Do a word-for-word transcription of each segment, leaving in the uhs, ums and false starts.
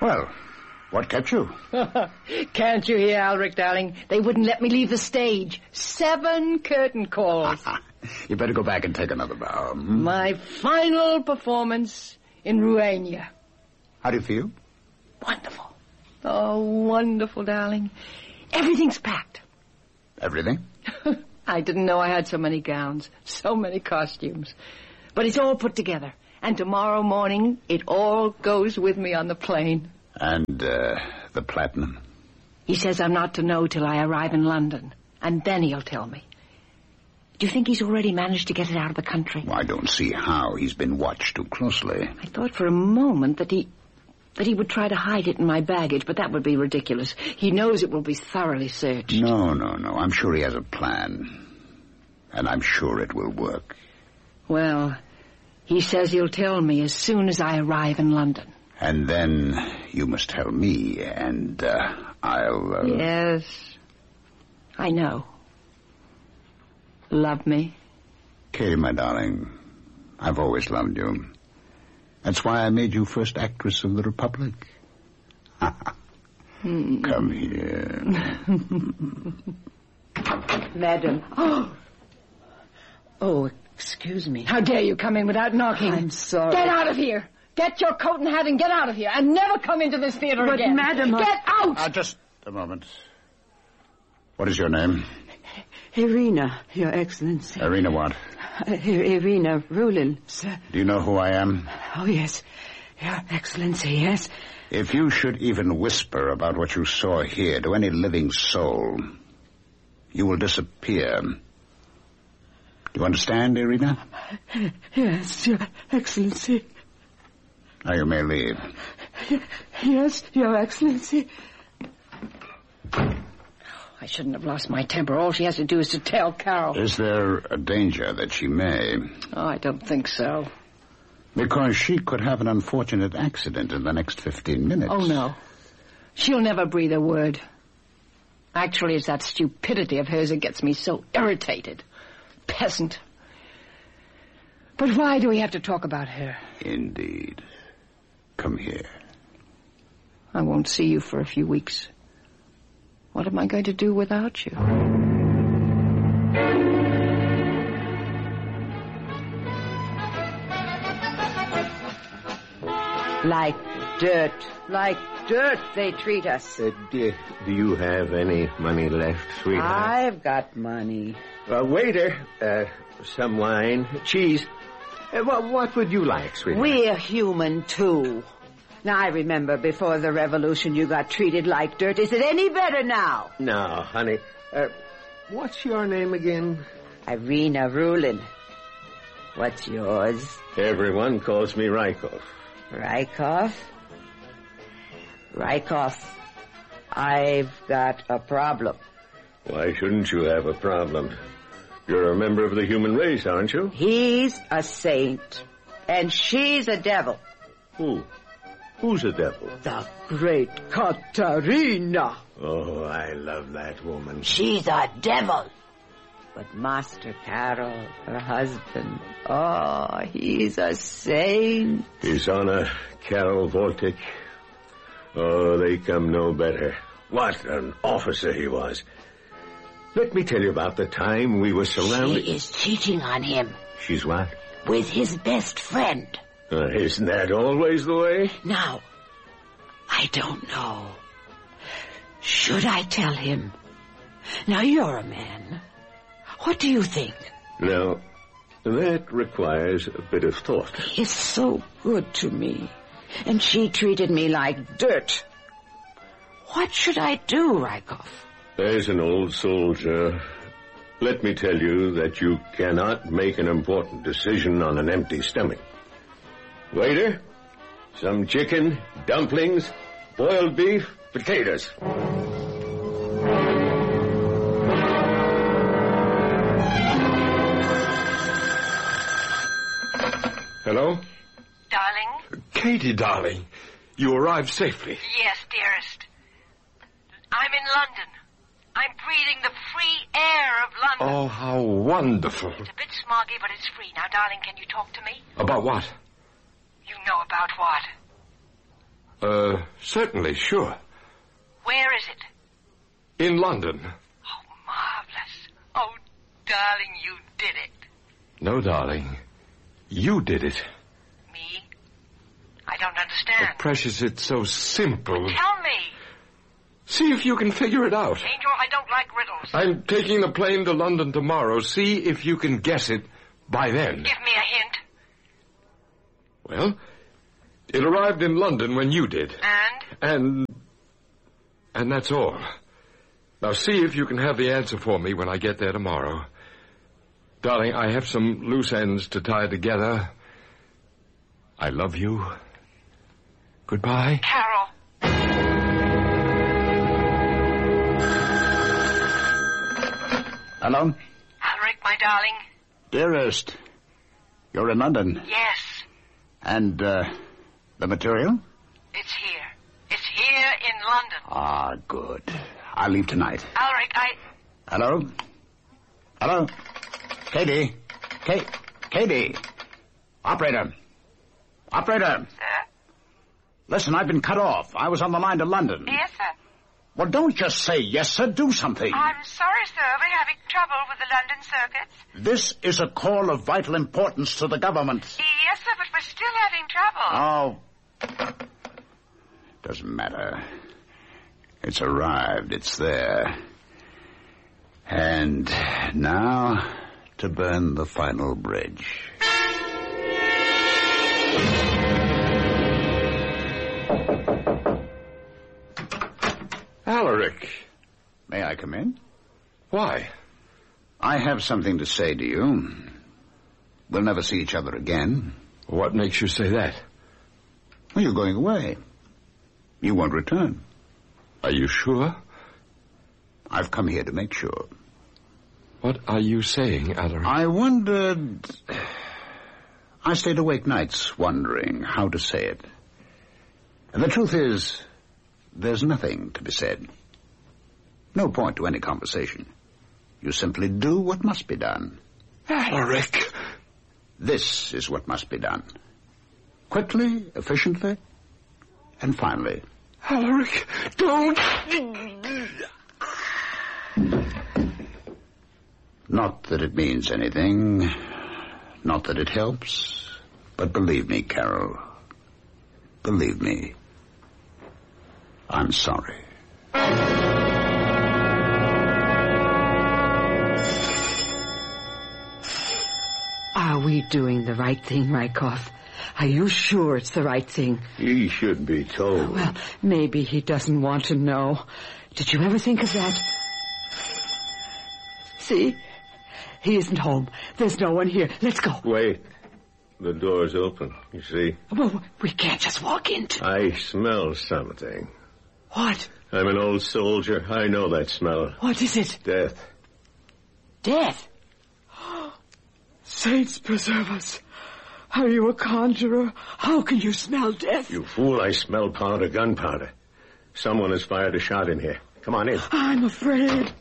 Well, what kept you? Can't you hear, Alric, darling? They wouldn't let me leave the stage. Seven curtain calls. You better go back and take another bow. Hmm? My final performance in Ruania. How do you feel? Wonderful. Oh, wonderful, darling. Everything's packed. Everything? I didn't know I had so many gowns, so many costumes. But it's all put together. And tomorrow morning, it all goes with me on the plane. And, uh, the platinum? He says I'm not to know till I arrive in London. And then he'll tell me. Do you think he's already managed to get it out of the country? Well, I don't see how. He's been watched too closely. I thought for a moment that he... that he would try to hide it in my baggage, but that would be ridiculous. He knows it will be thoroughly searched. No, no, no. I'm sure he has a plan. And I'm sure it will work. Well, he says he'll tell me as soon as I arrive in London. And then you must tell me, and uh, I'll... Uh... Yes, I know. Love me? Katie, my darling, I've always loved you. That's why I made you first actress of the Republic. mm. Come here. Madam. Oh. oh, excuse me. How dare you come in without knocking? I'm sorry. Get out of here. Get your coat and hat and get out of here. And never come into this theater but again. But, Madam... Get out! Uh, just a moment. What is your name? Irina, Your Excellency. Irina what? Uh, Irina Rulin, sir. Do you know who I am? Oh, yes. Your Excellency, yes. If you should even whisper about what you saw here to any living soul, you will disappear. Do you understand, Irina? Yes, Your Excellency. Now you may leave. Yes, Your Excellency. I shouldn't have lost my temper. All she has to do is to tell Carol. Is there a danger that she may? Oh, I don't think so. Because she could have an unfortunate accident in the next fifteen minutes. Oh, no. She'll never breathe a word. Actually, it's that stupidity of hers that gets me so irritated. Peasant. But why do we have to talk about her? Indeed. Come here. I won't see you for a few weeks. What am I going to do without you? Like dirt. Like dirt they treat us. Uh, do, do you have any money left, sweetheart? I've got money. Uh, waiter, uh, some wine, cheese. Uh, what, what would you like, sweetheart? We're human, too. Now, I remember before the revolution you got treated like dirt. Is it any better now? No, honey. Uh, what's your name again? Irina Rulin. What's yours? Everyone calls me Rykov. Rykov? Rykov, I've got a problem. Why shouldn't you have a problem? You're a member of the human race, aren't you? He's a saint, and she's a devil. Who? Who's a devil? The great Katarina. Oh, I love that woman. She's a devil. But Master Carol, her husband, oh, he's a saint. His Honor, Carol Voltic. Oh, they come no better. What an officer he was. Let me tell you about the time we were surrounded... She is cheating on him. She's what? With his best friend. Uh, isn't that always the way? Now, I don't know. Should I tell him? Now, you're a man. What do you think? Now, that requires a bit of thought. He's so good to me. And she treated me like dirt. What should I do, Rykov? As an old soldier, let me tell you that you cannot make an important decision on an empty stomach. Waiter, some chicken, dumplings, boiled beef, potatoes. Hello? Darling? Katie, darling. You arrived safely. Yes, dearest. I'm in London. I'm breathing the free air of London. Oh, how wonderful. It's a bit smoggy, but it's free. Now, darling, can you talk to me? About what? You know about what. Uh, certainly, sure. Where is it? In London. Oh, marvelous. Oh, darling, you did it. No, darling. You did it. Me? I don't understand. Oh, Precious, it's so simple. Tell me. See if you can figure it out. Angel, I don't like riddles. I'm taking the plane to London tomorrow. See if you can guess it by then. Give me a hint. Well, it arrived in London when you did. And? And... And that's all. Now see if you can have the answer for me when I get there tomorrow. Darling, I have some loose ends to tie together. I love you. Goodbye. Carol. Hello? Alric, my darling. Dearest, you're in London. Yes. And, uh, the material? It's here. It's here in London. Ah, good. I'll leave tonight. Alric, I... Hello? Hello? Katie? Kate? Katie? Operator? Operator? Sir? Listen, I've been cut off. I was on the line to London. Yes, sir. Well, don't just say yes, sir. Do something. I'm sorry, sir. We're having trouble with the London circuits. This is a call of vital importance to the government. Yes, sir, but we're still having trouble. Oh. Doesn't matter. It's arrived. It's there. And now to burn the final bridge. Alaric. May I come in? Why? I have something to say to you. We'll never see each other again. What makes you say that? Well, you're going away. You won't return. Are you sure? I've come here to make sure. What are you saying, Alaric? I wondered... I stayed awake nights wondering how to say it. And the truth is, there's nothing to be said. No point to any conversation. You simply do what must be done. Alaric! This is what must be done. Quickly, efficiently, and finally. Alaric, don't... Not that it means anything, not that it helps, but believe me, Carol, believe me, I'm sorry. Are we doing the right thing, Rykov? Are you sure it's the right thing? He should be told. Well, maybe he doesn't want to know. Did you ever think of that? See? He isn't home. There's no one here. Let's go. Wait. The door's open, you see. Well, we can't just walk into... I smell something. What? I'm an old soldier. I know that smell. What is it? Death. Death? Saints preserve us. Are you a conjurer? How can you smell death? You fool, I smell powder, gunpowder. Someone has fired a shot in here. Come on in. I'm afraid.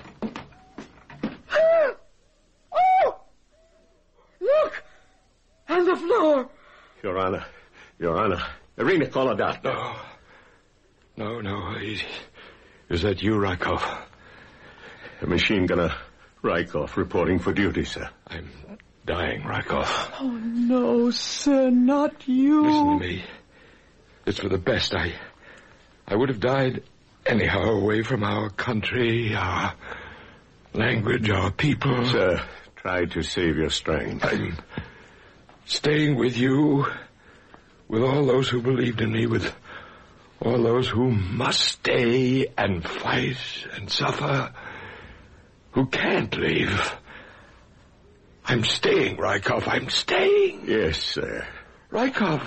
Oh! Look! On the floor. Your Honor. Your Honor. Irina, call a doctor. No. No, no. Is, is that you, Rykov? A machine gunner, Rykov, reporting for duty, sir. I'm dying, Rykov. Oh, no, sir, not you. Listen to me. It's for the best. I... I would have died anyhow, away from our country, our language, our people. Sir, try to save your strength. I'm staying with you, with all those who believed in me, with all those who must stay and fight and suffer, who can't leave. I'm staying, Rykov, I'm staying. Yes, sir. Rykov,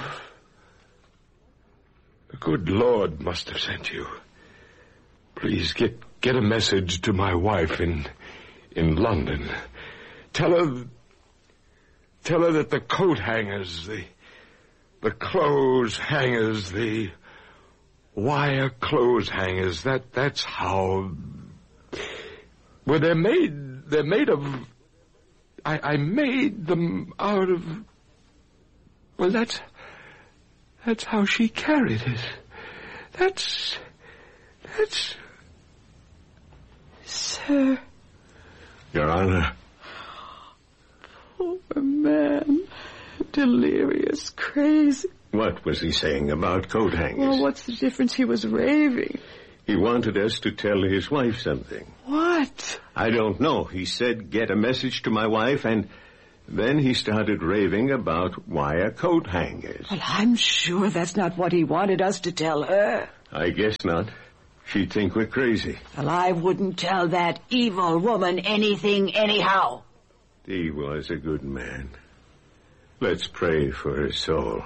the good Lord must have sent you. Please get get a message to my wife in in London. Tell her tell her that the coat hangers, the the clothes hangers, the wire clothes hangers, that that's how well they're made they're made of I, I made them out of well that's that's how she carried it. That's... That's... Sir. Your Honor. Poor man. Delirious, crazy. What was he saying about coat hangers? Well, what's the difference? He was raving. He wanted us to tell his wife something. What? I don't know. He said, get a message to my wife, and then he started raving about wire coat hangers. Well, I'm sure that's not what he wanted us to tell her. I guess not. She'd think we're crazy. Well, I wouldn't tell that evil woman anything anyhow. He was a good man. Let's pray for his soul.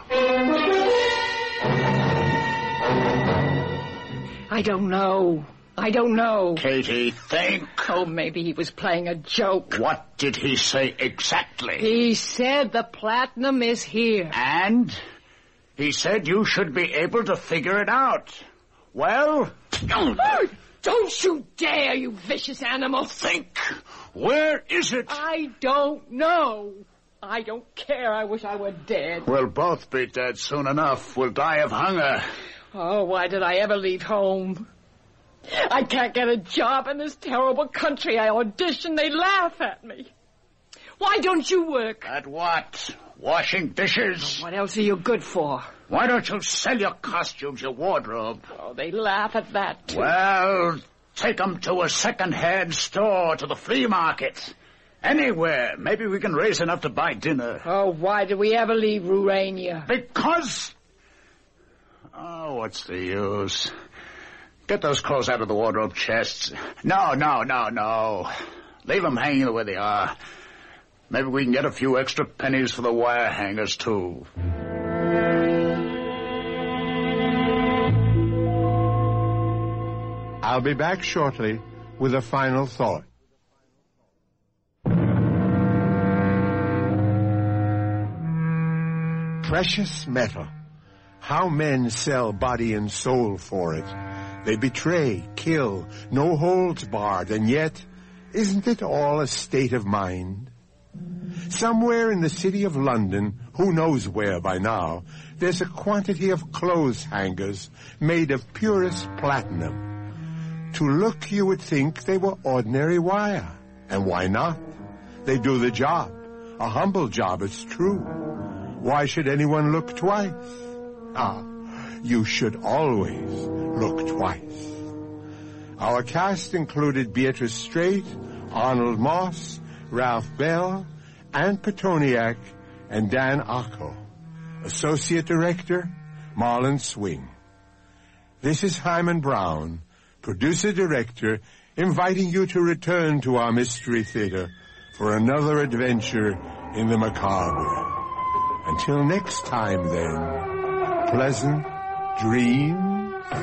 I don't know. I don't know. Katie, think. Oh, maybe he was playing a joke. What did he say exactly? He said the platinum is here. And he said you should be able to figure it out. Well? Oh, don't you dare, you vicious animal. Think. Where is it? I don't know. I don't care. I wish I were dead. We'll both be dead soon enough. We'll die of hunger. Oh, why did I ever leave home? I can't get a job in this terrible country. I audition, they laugh at me. Why don't you work? At what? Washing dishes? What else are you good for? Why don't you sell your costumes, your wardrobe? Oh, they laugh at that, too. Well, take them to a second-hand store, to the flea market. Anywhere. Maybe we can raise enough to buy dinner. Oh, why did we ever leave Rurania? Because... Oh, what's the use? Get those clothes out of the wardrobe chests. No, no, no, no. Leave them hanging the way they are. Maybe we can get a few extra pennies for the wire hangers, too. I'll be back shortly with a final thought. Precious metal. How men sell body and soul for it. They betray, kill, no holds barred, and yet, isn't it all a state of mind? Somewhere in the city of London, who knows where by now, there's a quantity of clothes hangers made of purest platinum. To look, you would think they were ordinary wire. And why not? They do the job. A humble job, it's true. Why should anyone look twice? Ah, you should always look twice. Our cast included Beatrice Straight, Arnold Moss, Ralph Bell, Anne Petoniak, and Dan Acco. Associate Director, Marlon Swing. This is Hyman Brown, Producer-Director, inviting you to return to our Mystery Theater for another adventure in the macabre. Until next time, then, pleasant dreams.